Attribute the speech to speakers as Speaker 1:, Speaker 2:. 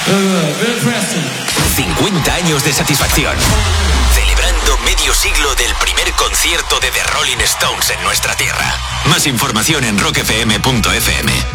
Speaker 1: Bill Preston.
Speaker 2: 50 años de satisfacción. Celebrando medio siglo del primer concierto de The Rolling Stones en nuestra tierra. Más información en rockfm.fm.